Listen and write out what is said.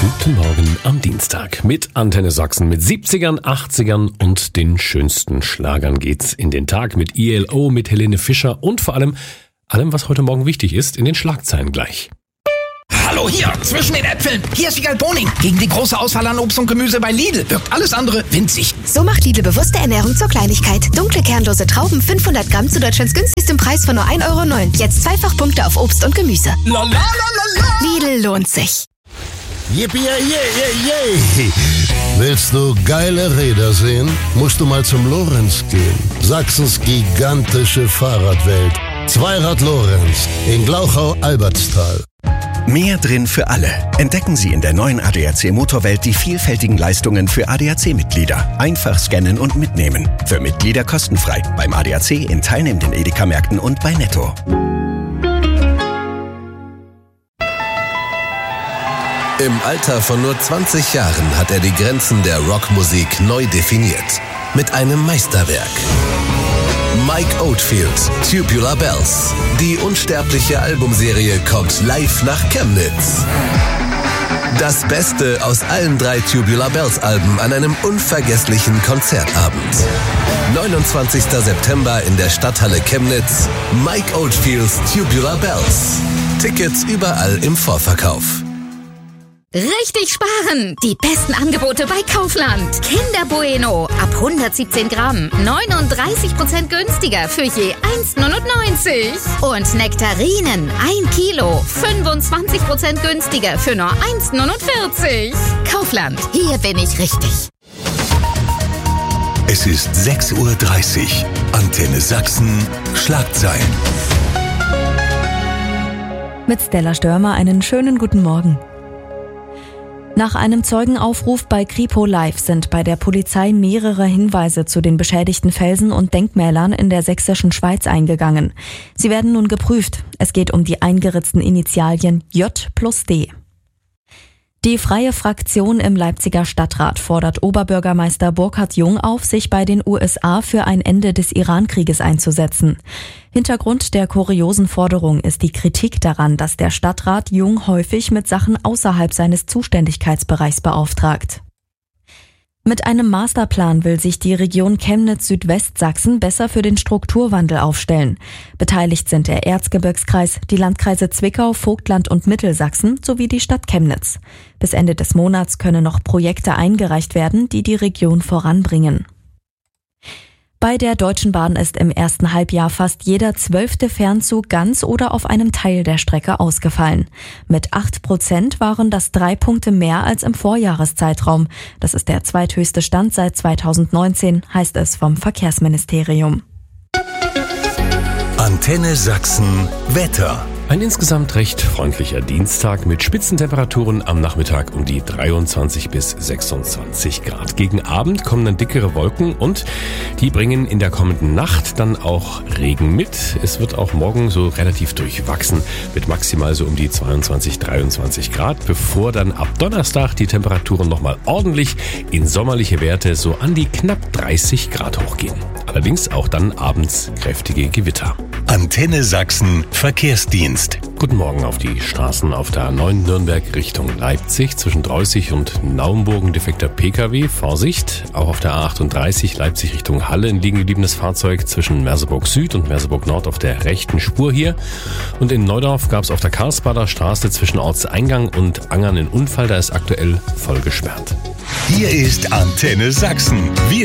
Guten Morgen am Dienstag mit Antenne Sachsen. Mit 70ern, 80ern und den schönsten Schlagern geht's in den Tag mit ILO, mit Helene Fischer und vor allem, was heute Morgen wichtig ist, in den Schlagzeilen gleich. Hallo hier, zwischen den Äpfeln. Hier ist Wiegald Boning. Gegen die große Auswahl an Obst und Gemüse bei Lidl wirkt alles andere winzig. So macht Lidl bewusste Ernährung zur Kleinigkeit. Dunkle, kernlose Trauben, 500 Gramm zu Deutschlands günstigstem Preis von nur 1,09 €. Jetzt zweifach Punkte auf Obst und Gemüse. La la la la la. Lidl lohnt sich. Yippie, yay. Willst du geile Räder sehen? Musst du mal zum Lorenz gehen. Sachsens gigantische Fahrradwelt. Zweirad Lorenz in Glauchau-Albertstal. Mehr drin für alle. Entdecken Sie in der neuen ADAC Motorwelt die vielfältigen Leistungen für ADAC-Mitglieder. Einfach scannen und mitnehmen. Für Mitglieder kostenfrei. Beim ADAC in teilnehmenden Edeka-Märkten und bei Netto. Im Alter von nur 20 Jahren hat er die Grenzen der Rockmusik neu definiert. Mit einem Meisterwerk. Mike Oldfield, Tubular Bells. Die unsterbliche Albumserie kommt live nach Chemnitz. Das Beste aus allen 3 Tubular Bells Alben an einem unvergesslichen Konzertabend. 29. September in der Stadthalle Chemnitz. Mike Oldfields Tubular Bells. Tickets überall im Vorverkauf. Richtig sparen! Die besten Angebote bei Kaufland. Kinder Bueno ab 117 Gramm. 39% günstiger für je 1,99 €. Und Nektarinen 1 Kilo. 25% günstiger für nur 1,49 €. Kaufland, hier bin ich richtig. Es ist 6:30 Uhr. Antenne Sachsen. Schlagzeilen. Mit Stella Störmer einen schönen guten Morgen. Nach einem Zeugenaufruf bei Kripo Live sind bei der Polizei mehrere Hinweise zu den beschädigten Felsen und Denkmälern in der sächsischen Schweiz eingegangen. Sie werden nun geprüft. Es geht um die eingeritzten Initialien J+D. Die Freie Fraktion im Leipziger Stadtrat fordert Oberbürgermeister Burkhard Jung auf, sich bei den USA für ein Ende des Iran-Krieges einzusetzen. Hintergrund der kuriosen Forderung ist die Kritik daran, dass der Stadtrat Jung häufig mit Sachen außerhalb seines Zuständigkeitsbereichs beauftragt. Mit einem Masterplan will sich die Region Chemnitz-Südwestsachsen besser für den Strukturwandel aufstellen. Beteiligt sind der Erzgebirgskreis, die Landkreise Zwickau, Vogtland und Mittelsachsen sowie die Stadt Chemnitz. Bis Ende des Monats können noch Projekte eingereicht werden, die die Region voranbringen. Bei der Deutschen Bahn ist im ersten Halbjahr fast jeder 12. Fernzug ganz oder auf einem Teil der Strecke ausgefallen. Mit 8% waren das 3 Punkte mehr als im Vorjahreszeitraum. Das ist der zweithöchste Stand seit 2019, heißt es vom Verkehrsministerium. Antenne Sachsen. Wetter. Ein insgesamt recht freundlicher Dienstag mit Spitzentemperaturen am Nachmittag um die 23 bis 26 Grad. Gegen Abend kommen dann dickere Wolken und die bringen in der kommenden Nacht dann auch Regen mit. Es wird auch morgen so relativ durchwachsen mit maximal so um die 22, 23 Grad, bevor dann ab Donnerstag die Temperaturen nochmal ordentlich in sommerliche Werte so an die knapp 30 Grad hochgehen. Allerdings auch dann abends kräftige Gewitter. Antenne Sachsen Verkehrsdienst. Guten Morgen auf die Straßen auf der A9 Nürnberg Richtung Leipzig. Zwischen Dreußig und Naumburg defekter Pkw. Vorsicht. Auch auf der A38 Leipzig Richtung Halle ein liegen gebliebenes Fahrzeug zwischen Merseburg Süd und Merseburg Nord auf der rechten Spur hier. Und in Neudorf gab es auf der Karlsbader Straße zwischen Ortseingang und Angern einen Unfall. Da ist aktuell voll gesperrt. Hier ist Antenne Sachsen. Wir